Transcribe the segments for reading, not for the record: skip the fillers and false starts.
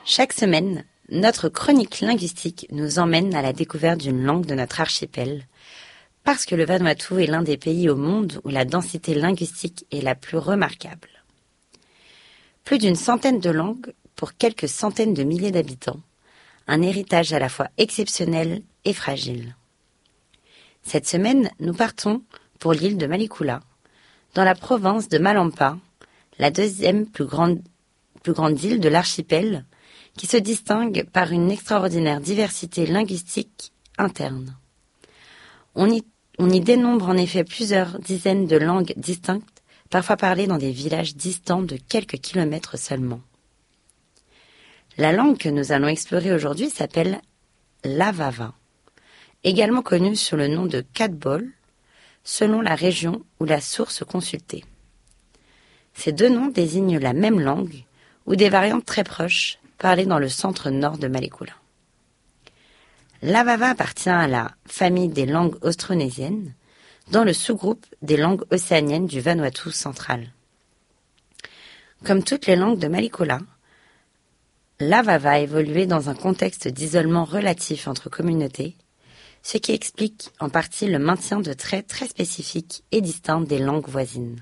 Chaque semaine, notre chronique linguistique nous emmène à la découverte d'une langue de notre archipel, parce que le Vanuatu est l'un des pays au monde où la densité linguistique est la plus remarquable. Plus d'une centaine de langues pour quelques centaines de milliers d'habitants, un héritage à la fois exceptionnel et fragile. Cette semaine, nous partons pour l'île de Malikula, dans la province de Malampa, la deuxième plus grande île de l'archipel, qui se distingue par une extraordinaire diversité linguistique interne. On y dénombre en effet plusieurs dizaines de langues distinctes, parfois parlées dans des villages distants de quelques kilomètres seulement. La langue que nous allons explorer aujourd'hui s'appelle l'Avava, également connue sous le nom de Catbol, selon la région ou la source consultée. Ces deux noms désignent la même langue ou des variantes très proches, parlées dans le centre-nord de Malikula. L'Avava appartient à la famille des langues austronésiennes, dans le sous-groupe des langues océaniennes du Vanuatu central. Comme toutes les langues de Malikula, l'Avava a évolué dans un contexte d'isolement relatif entre communautés, ce qui explique en partie le maintien de traits très spécifiques et distincts des langues voisines.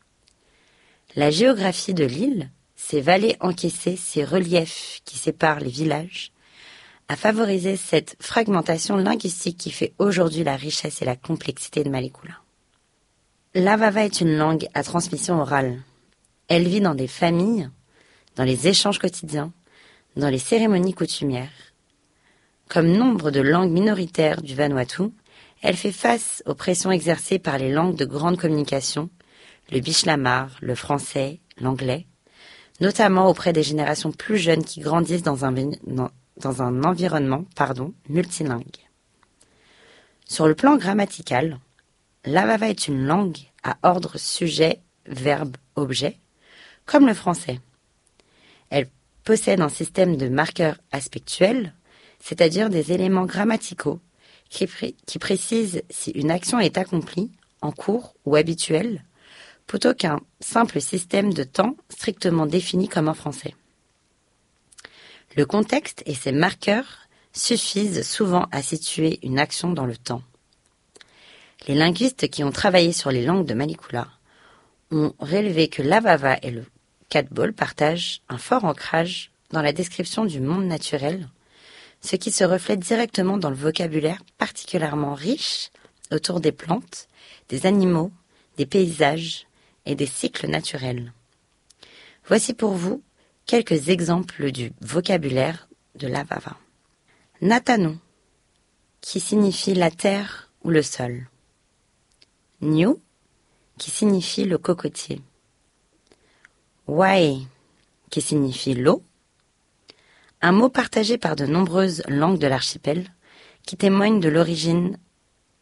La géographie de l'île, ses vallées encaissées, ses reliefs qui séparent les villages, a favorisé cette fragmentation linguistique qui fait aujourd'hui la richesse et la complexité de Malikula. L'Avava est une langue à transmission orale. Elle vit dans des familles, dans les échanges quotidiens, dans les cérémonies coutumières. Comme nombre de langues minoritaires du Vanuatu, elle fait face aux pressions exercées par les langues de grande communication, le bishlamar, le français, l'anglais, notamment auprès des générations plus jeunes qui grandissent dans un environnement multilingue. Sur le plan grammatical, l'Avava est une langue à ordre sujet, verbe, objet, comme le français. Elle possède un système de marqueurs aspectuels, c'est-à-dire des éléments grammaticaux qui précisent si une action est accomplie, en cours ou habituelle, plutôt qu'un simple système de temps strictement défini comme en français. Le contexte et ses marqueurs suffisent souvent à situer une action dans le temps. Les linguistes qui ont travaillé sur les langues de Malikula ont relevé que l'Avava et le Catbol partagent un fort ancrage dans la description du monde naturel, ce qui se reflète directement dans le vocabulaire particulièrement riche autour des plantes, des animaux, des paysages et des cycles naturels. Voici pour vous quelques exemples du vocabulaire de l'Avava. Natano, qui signifie la terre ou le sol. Niu, qui signifie le cocotier. Wae, qui signifie l'eau. Un mot partagé par de nombreuses langues de l'archipel, qui témoigne de l'origine